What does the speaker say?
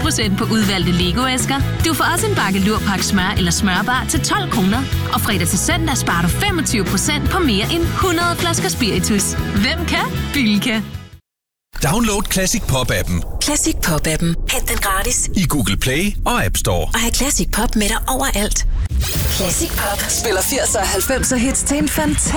20% på udvalgte Lego-æsker. Du får også en bakke Lurpak smør eller smørbar til 12 kroner. Og fredag til søndag sparer du 25% på mere end 100 flasker spiritus. Hvem kan? Bilka. Download Classic Pop-appen. Classic Pop-appen. Hent den gratis I Google Play og App Store. og have Classic Pop med dig overalt. Classic Pop. Spiller 80'er og 90'er hits til en fantastisk